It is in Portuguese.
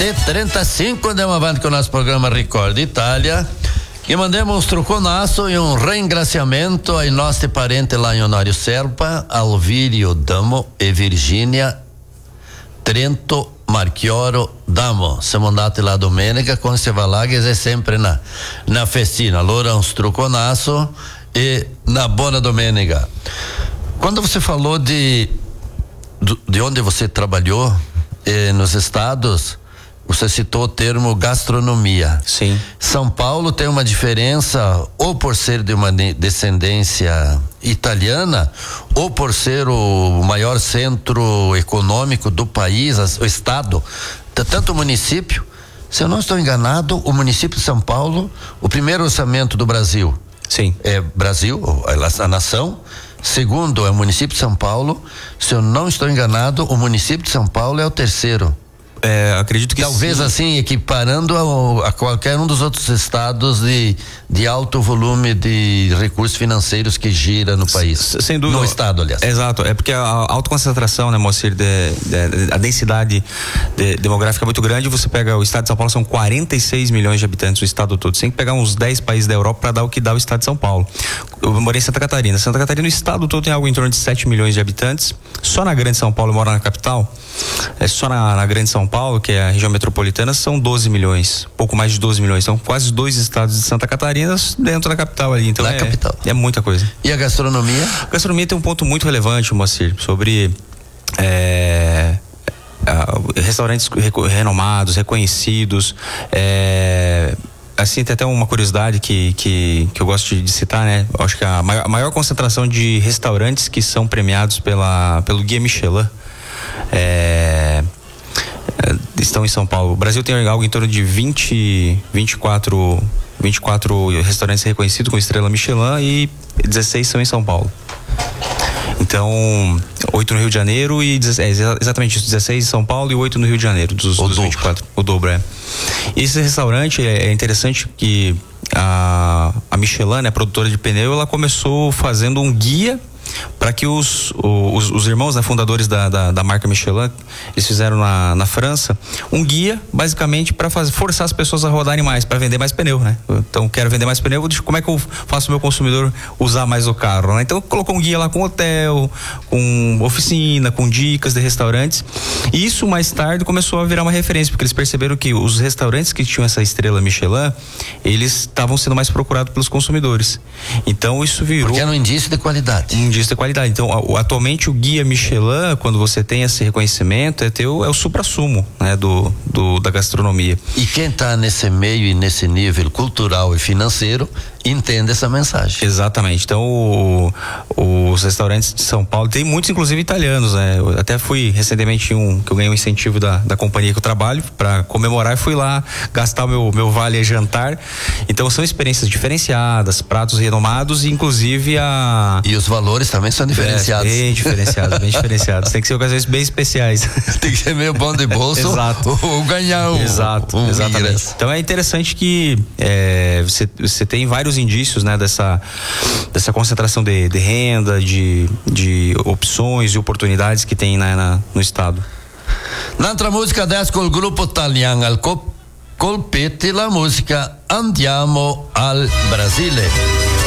7h35, andiamo avanti con il nostro programma Ricordi Italia e mandiamo un struconasso e un ringraziamento ai nostri parenti lá em Honório Serpa, Alvírio Damo e Virgínia Trento Marchioro Damo. Siamo andati là domenica, quando si va là che è sempre na festina, allora un struconasso e na buona domenica. Quando você falou de onde você trabalhou nos estados, você citou o termo gastronomia. Sim. São Paulo tem uma diferença, ou por ser de uma descendência italiana, ou por ser o maior centro econômico do país, o estado, tanto o município. Se eu não estou enganado, o município de São Paulo, o primeiro orçamento do Brasil. Sim. É Brasil, a nação. Segundo é o município de São Paulo. Se eu não estou enganado, o município de São Paulo é o terceiro. Acredito que talvez sim. Assim, equiparando a qualquer um dos outros estados de alto volume de recursos financeiros que gira no país. Sem dúvida. No estado, aliás. Exato, é porque a autoconcentração, né, Moacir, a densidade demográfica é muito grande. Você pega o estado de São Paulo, são 46 milhões de habitantes, o estado todo. Você tem que pegar uns 10 países da Europa para dar o que dá o estado de São Paulo. Eu morei em Santa Catarina. Santa Catarina, o estado todo tem algo em torno de 7 milhões de habitantes. Só na Grande São Paulo, eu moro na capital, só na Grande São Paulo, que é a região metropolitana, são 12 milhões, pouco mais de 12 milhões, são quase 2 estados de Santa Catarina dentro da capital ali, então capital. É muita coisa. E a gastronomia? A gastronomia tem um ponto muito relevante, Moacir, sobre restaurantes renomados, reconhecidos, assim, tem até uma curiosidade que eu gosto de citar, né? Eu acho que a maior concentração de restaurantes que são premiados pelo Guia Michelin estão em São Paulo. O Brasil tem algo em torno de 24 restaurantes reconhecidos com estrela Michelin e 16 são em São Paulo. Então, 8 no Rio de Janeiro e exatamente isso, 16 em São Paulo e 8 no Rio de Janeiro, dos 24. O dobro, E esse restaurante é interessante que a Michelin, né, a produtora de pneu, ela começou fazendo um guia para que os irmãos, né, fundadores da marca Michelin, eles fizeram na França um guia basicamente para forçar as pessoas a rodarem mais, para vender mais pneu, né? Então, quero vender mais pneu, como é que eu faço o meu consumidor usar mais o carro, né? Então, colocou um guia lá com hotel, com oficina, com dicas de restaurantes, e isso mais tarde começou a virar uma referência, porque eles perceberam que os restaurantes que tinham essa estrela Michelin, eles estavam sendo mais procurados pelos consumidores. Então, isso virou... Porque era um indício de qualidade. De qualidade. Então, atualmente o Guia Michelin, quando você tem esse reconhecimento, é o suprassumo, né, da gastronomia. E quem está nesse meio e nesse nível cultural e financeiro entende essa mensagem. Exatamente. Então, os restaurantes de São Paulo, tem muitos inclusive italianos, né? Eu até fui recentemente que eu ganhei um incentivo da companhia que eu trabalho para comemorar, e fui lá gastar o meu vale jantar. Então, são experiências diferenciadas, pratos renomados, e inclusive E os valores também são diferenciados. Bem diferenciados, bem diferenciados. Tem que ser ocasiões bem especiais. Tem que ser meio bom de bolso. Exato. Ou ganhar exatamente. Ingresso. Então é interessante que você tem vários indícios, né, dessa concentração de renda, de opções e oportunidades que tem no estado. N'altra música adesso col gruppo Italiano al Colpetti, la musica Andiamo al Brasile.